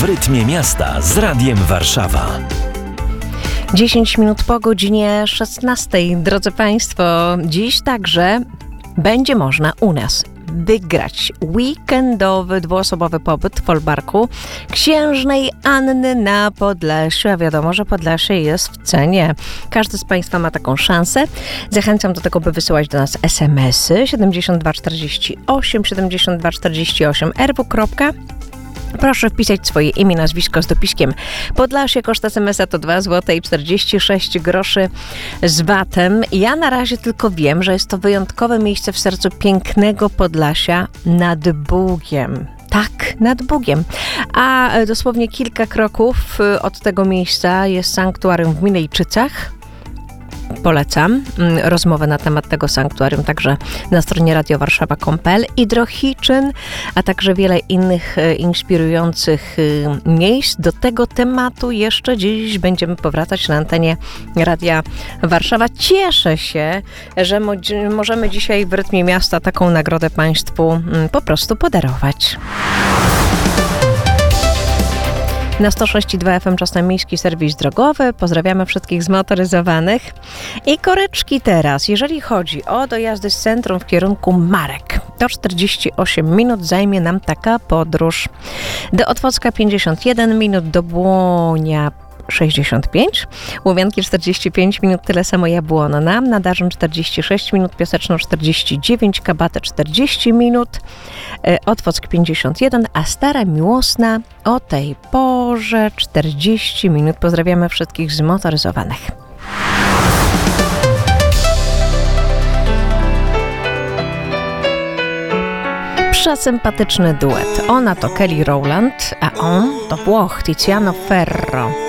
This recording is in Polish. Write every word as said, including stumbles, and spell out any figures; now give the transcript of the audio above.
rytmie miasta z Radiem Warszawa. dziesięć minut po godzinie szesnastej. Drodzy Państwo, dziś także będzie można u nas wygrać weekendowy, dwuosobowy pobyt w folwarku Księżnej Anny na Podlasiu. A wiadomo, że Podlasie jest w cenie. Każdy z Państwa ma taką szansę. Zachęcam do tego, by wysyłać do nas es em esy siedemdziesiąt dwa czterdzieści osiem, siedemdziesiąt dwa czterdzieści osiem R W. Proszę wpisać swoje imię, nazwisko z dopiskiem Podlasie. Koszt es emesa to dwa złote i czterdzieści sześć groszy z vatem. Ja na razie tylko wiem, że jest to wyjątkowe miejsce w sercu pięknego Podlasia nad Bugiem. Tak, nad Bugiem. A dosłownie kilka kroków od tego miejsca jest sanktuarium w Milejczycach. Polecam rozmowę na temat tego sanktuarium także na stronie radiowarszawa kropka com kropka pe el i Drohiczyn, a także wiele innych inspirujących miejsc. Do tego tematu jeszcze dziś będziemy powracać na antenie Radia Warszawa. Cieszę się, że mo- możemy dzisiaj w rytmie miasta taką nagrodę Państwu po prostu podarować. Na sto sześć i dwa F M czas na miejski serwis drogowy. Pozdrawiamy wszystkich zmotoryzowanych. I koreczki teraz. Jeżeli chodzi o dojazdy z centrum w kierunku Marek, to czterdzieści osiem minut zajmie nam taka podróż. Do Otwocka pięćdziesiąt jeden minut, do Błonia sześćdziesiąt pięć, Łomianki czterdzieści pięć minut, tyle samo Jabłonna, Nadarzyn czterdzieści sześć minut, Piaseczno czterdzieści dziewięć, Kabatę czterdzieści minut, Otwock pięćdziesiąt jeden, a Stara Miłosna o tej porze czterdzieści minut. Pozdrawiamy wszystkich zmotoryzowanych. Przesympatyczny duet. Ona to Kelly Rowland, a on to Włoch Tiziano Ferro.